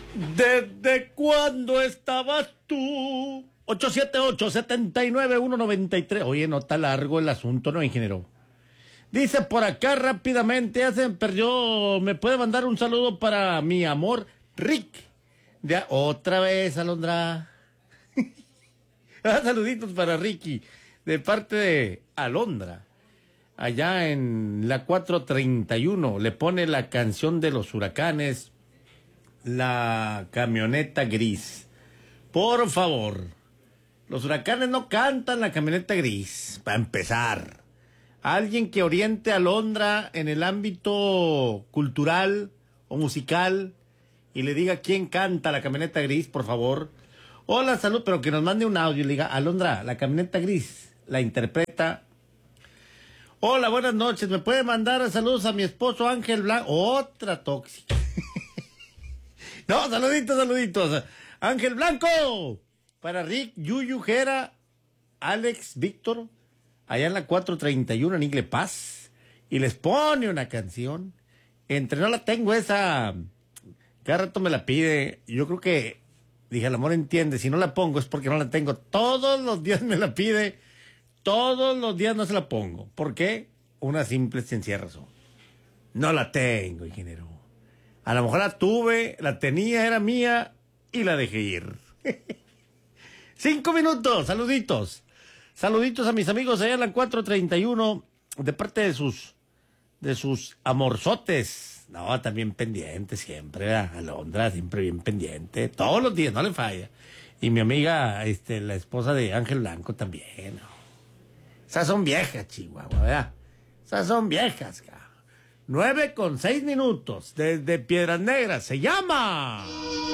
¿Desde cuándo estabas tú? 878-79193. Oye, no está largo el asunto, ¿no, ingeniero? Dice por acá rápidamente, me puede mandar un saludo para mi amor, Rick. Otra vez, Alondra. Saluditos para Ricky, de parte de Alondra. Allá en la 431, le pone la canción de los huracanes, La Camioneta Gris. Por favor, los huracanes no cantan La Camioneta Gris, para empezar. Alguien que oriente a Alondra en el ámbito cultural o musical y le diga quién canta La Camioneta Gris, por favor. Hola, salud, pero que nos mande un audio y le diga, Alondra, La Camioneta Gris la interpreta. Hola, buenas noches, ¿me puede mandar saludos a mi esposo Ángel Blanco? Otra tóxica. No, saluditos. Ángel Blanco, para Rick, Yuyu, Jera, Alex, Víctor, allá en la 431 en Igle Paz, y les pone una canción. No la tengo esa, cada rato me la pide, yo creo que, dije, el amor entiende, si no la pongo es porque no la tengo, todos los días me la pide, todos los días no se la pongo. ¿Por qué? Una simple sencilla razón. No la tengo, ingeniero. A lo mejor la tuve, la tenía, era mía, y la dejé ir. 5 minutos, saluditos. Saluditos a mis amigos allá en la 431, de parte de sus amorzotes. No, también pendiente siempre, ¿verdad? Alondra, siempre bien pendiente. Todos los días, no le falla. Y mi amiga, la esposa de Ángel Blanco también, ¿no? Esas son viejas, Chihuahua, ¿verdad? Esas son viejas, cabrón. 9:06 desde Piedras Negras. Se llama...